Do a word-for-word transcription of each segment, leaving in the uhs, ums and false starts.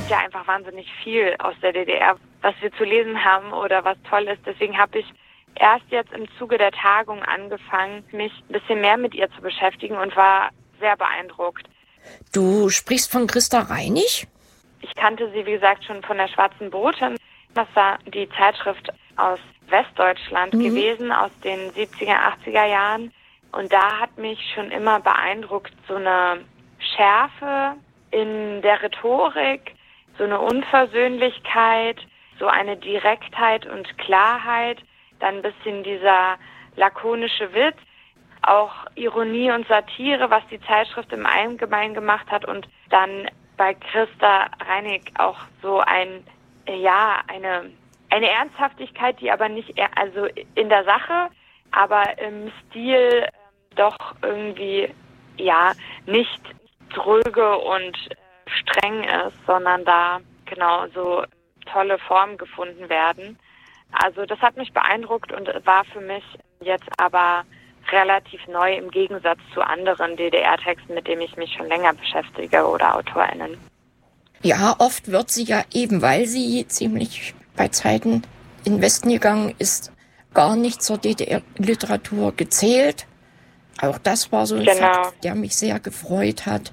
gibt ja einfach wahnsinnig viel aus der D D R, was wir zu lesen haben oder was toll ist. Deswegen habe ich erst jetzt im Zuge der Tagung angefangen, mich ein bisschen mehr mit ihr zu beschäftigen und war sehr beeindruckt. Du sprichst von Christa Reinig? Ich kannte sie, wie gesagt, schon von der Schwarzen Botin. Das war die Zeitschrift aus Westdeutschland mhm. gewesen, aus den siebziger, achtziger Jahren. Und da hat mich schon immer beeindruckt, so eine Schärfe in der Rhetorik, so eine Unversöhnlichkeit, so eine Direktheit und Klarheit, dann ein bisschen dieser lakonische Witz, auch Ironie und Satire, was die Zeitschrift im Allgemeinen gemacht hat und dann bei Christa Reinig auch so ein, ja, eine, eine Ernsthaftigkeit, die aber nicht, also in der Sache, aber im Stil äh, doch irgendwie, ja, nicht dröge und äh, streng ist, sondern da genau so tolle Formen gefunden werden. Also das hat mich beeindruckt und war für mich jetzt aber relativ neu im Gegensatz zu anderen D D R-Texten, mit denen ich mich schon länger beschäftige oder AutorInnen. Ja, oft wird sie ja eben, weil sie ziemlich bei Zeiten in den Westen gegangen ist, gar nicht zur D D R-Literatur gezählt. Auch das war so ein genau. Fakt, der mich sehr gefreut hat.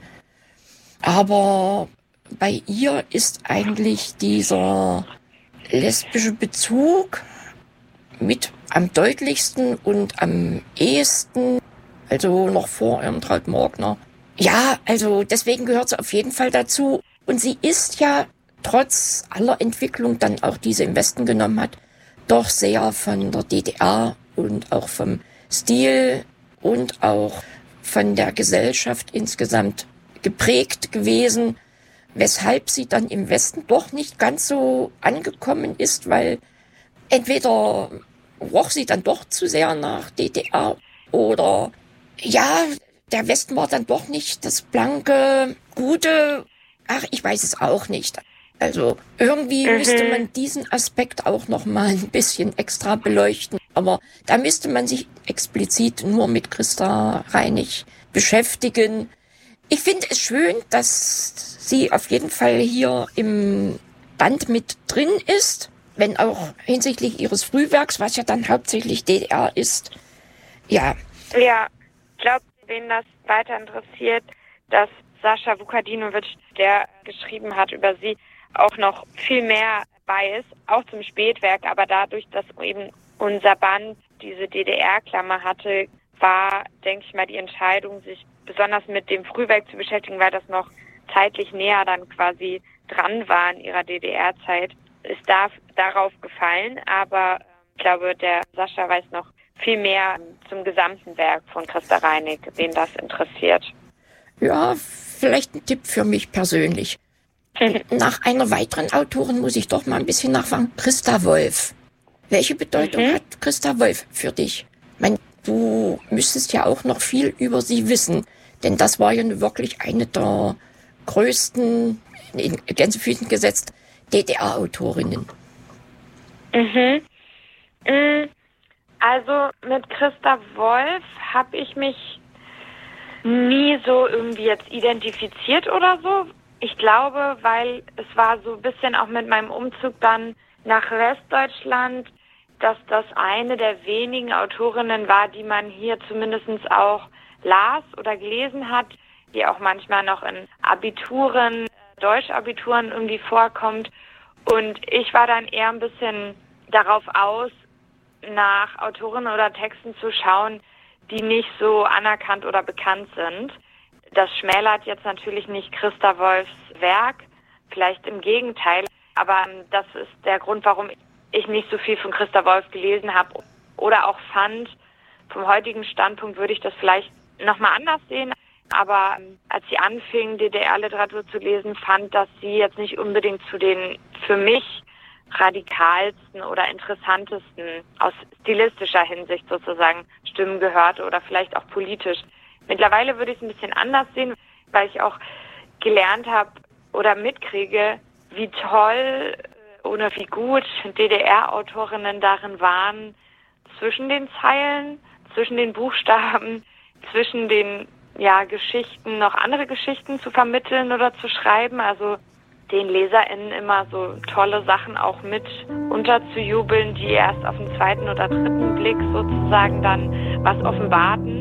Aber bei ihr ist eigentlich dieser lesbische Bezug mit am deutlichsten und am ehesten, also noch vor Irmtraut Morgner. Ja, also deswegen gehört sie auf jeden Fall dazu. Und sie ist ja trotz aller Entwicklung dann auch, die sie im Westen genommen hat, doch sehr von der D D R und auch vom Stil und auch von der Gesellschaft insgesamt geprägt gewesen, weshalb sie dann im Westen doch nicht ganz so angekommen ist, weil entweder roch sie dann doch zu sehr nach D D R oder ja, der Westen war dann doch nicht das blanke, gute, ach, ich weiß es auch nicht. Also irgendwie mhm. müsste man diesen Aspekt auch noch mal ein bisschen extra beleuchten. Aber da müsste man sich explizit nur mit Christa Reinig beschäftigen. Ich finde es schön, dass sie auf jeden Fall hier im Band mit drin ist, wenn auch hinsichtlich ihres Frühwerks, was ja dann hauptsächlich D D R ist. Ja. Ja, ich glaube, wen das weiter interessiert, dass Sascha Vukadinovic, der geschrieben hat über sie, auch noch viel mehr weiß, auch zum Spätwerk, aber dadurch, dass eben unser Band diese D D R-Klammer hatte, war, denke ich mal, die Entscheidung, sich besonders mit dem Frühwerk zu beschäftigen, weil das noch zeitlich näher dann quasi dran war in ihrer D D R-Zeit, ist da, darauf gefallen, aber ich glaube, der Sascha weiß noch viel mehr zum gesamten Werk von Christa Reinig, wen das interessiert. Ja, vielleicht ein Tipp für mich persönlich. Nach einer weiteren Autorin muss ich doch mal ein bisschen nachfragen. Christa Wolf. Welche Bedeutung mhm. hat Christa Wolf für dich? Ich meine, du müsstest ja auch noch viel über sie wissen, denn das war ja wirklich eine der größten, in Gänsefüßen gesetzt, D D R-Autorinnen. Mhm. Also mit Christa Wolf habe ich mich nie so irgendwie jetzt identifiziert oder so. Ich glaube, weil es war so ein bisschen auch mit meinem Umzug dann nach Westdeutschland, dass das eine der wenigen Autorinnen war, die man hier zumindest auch las oder gelesen hat, die auch manchmal noch in Abituren, Deutschabituren irgendwie vorkommt. Und ich war dann eher ein bisschen darauf aus, nach Autorinnen oder Texten zu schauen, die nicht so anerkannt oder bekannt sind. Das schmälert jetzt natürlich nicht Christa Wolfs Werk, vielleicht im Gegenteil, aber das ist der Grund, warum ich nicht so viel von Christa Wolf gelesen habe oder auch fand, vom heutigen Standpunkt würde ich das vielleicht nochmal anders sehen, aber als sie anfing, D D R-Literatur zu lesen, fand, dass sie jetzt nicht unbedingt zu den für mich radikalsten oder interessantesten aus stilistischer Hinsicht sozusagen Stimmen gehörte oder vielleicht auch politisch. Mittlerweile würde ich es ein bisschen anders sehen, weil ich auch gelernt habe oder mitkriege, wie toll oder wie gut D D R-Autorinnen darin waren, zwischen den Zeilen, zwischen den Buchstaben, zwischen den ja, Geschichten noch andere Geschichten zu vermitteln oder zu schreiben. Also den LeserInnen immer so tolle Sachen auch mit unterzujubeln, die erst auf den zweiten oder dritten Blick sozusagen dann was offenbarten.